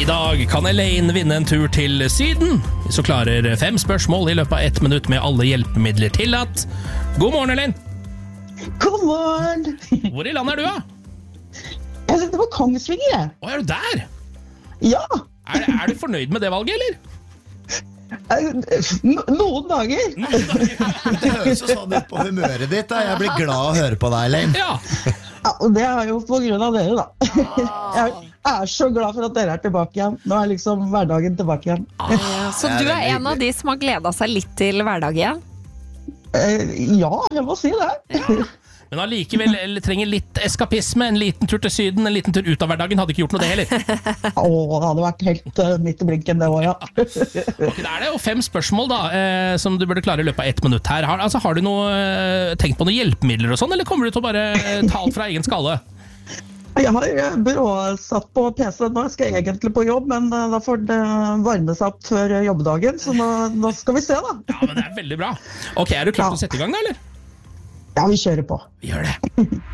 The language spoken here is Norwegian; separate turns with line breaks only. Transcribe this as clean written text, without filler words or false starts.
I dag kan Elaine vinne en tur til Syden, hvis hun klarer 5 spørsmål i løpet av 1 minutt med alle hjelpemidler tillatt. God morgen, Elaine!
God morgen!
Hvor i landet du, da?
Jeg sitter på Kongsvinger.
Er du der?
Ja!
Er du fornøyd med det valget, eller?
Noen dager.
Det høres jo sånn ut på humøret ditt. Da. Jeg blir glad å høre på deg, Elaine.
Ja.
Ja, og det er jo på grunn av dere, da. Jeg er så glad for at dere er tilbake igjen. Nå er liksom hverdagen tilbake igjen.
Så du er en av de som har gledet seg litt til hverdag igjen?
Ja, jeg må si det.
Men allikevel trenger litt eskapisme, en liten tur til Syden, en liten tur ut av hverdagen, hadde ikke gjort noe det heller.
Det hadde vært helt midt i blinken det år, ja.
Ok, da er det jo 5 spørsmål da, som du burde klare i løpet av 1 minutt her. Har du tenkt på noen hjelpemidler og sånn, eller kommer du til å bare ta alt fra egen skalle?
Jeg har byråsatt på PC nå, jeg skal egentlig på jobb, men da får det varme seg opp før jobbdagen, så nå skal vi se da.
Ja, men det er veldig bra. Ok, er du klar til å sette i gang da, eller?
Ja, vi kjører på.
Vi gjør det.